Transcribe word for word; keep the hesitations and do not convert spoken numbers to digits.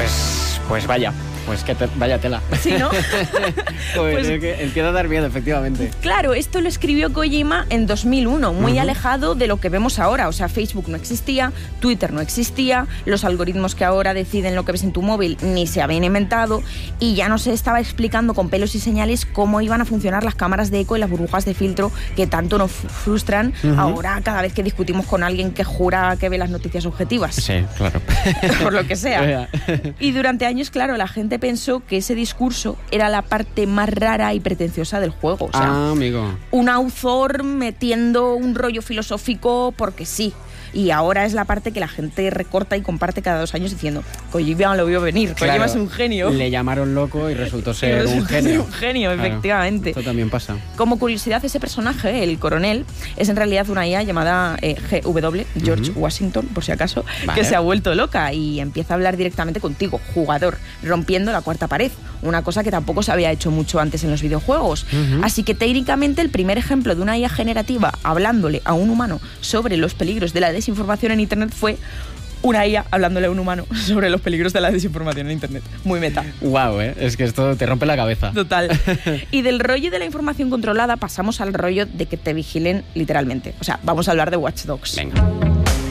Pues, pues vaya. Pues que te, vaya tela. Sí, ¿no? Joder, pues, es que empieza a dar miedo, efectivamente. Claro, esto lo escribió Kojima en dos mil uno, muy uh-huh. alejado de lo que vemos ahora. O sea, Facebook no existía, Twitter no existía, los algoritmos que ahora deciden lo que ves en tu móvil ni se habían inventado, y ya no se estaba explicando con pelos y señales cómo iban a funcionar las cámaras de eco y las burbujas de filtro que tanto nos frustran uh-huh. ahora cada vez que discutimos con alguien que jura que ve las noticias objetivas. Sí, claro. Por lo que sea. Y durante años, claro, la gente pensó que ese discurso era la parte más rara y pretenciosa del juego. O sea, ah, amigo. Un autor metiendo un rollo filosófico porque sí. Y ahora es la parte que la gente recorta y comparte cada dos años diciendo Kojima lo vio venir, Kojima claro, es un genio. Le llamaron loco y resultó ser y resultó un genio. un genio, claro, efectivamente. Esto también pasa. Como curiosidad, ese personaje, el coronel, es en realidad una I A llamada eh, G W, George uh-huh. Washington, por si acaso, vale. que se ha vuelto loca y empieza a hablar directamente contigo, jugador, rompiendo la cuarta pared. Una cosa que tampoco se había hecho mucho antes en los videojuegos. Uh-huh. Así que técnicamente el primer ejemplo de una I A generativa hablándole a un humano sobre los peligros de la desinformación en Internet fue una I A hablándole a un humano sobre los peligros de la desinformación en Internet. Muy meta. Guau, ¿eh? Es que esto te rompe la cabeza. Total. Y del rollo de la información controlada pasamos al rollo de que te vigilen literalmente. O sea, vamos a hablar de Watch Dogs. Venga.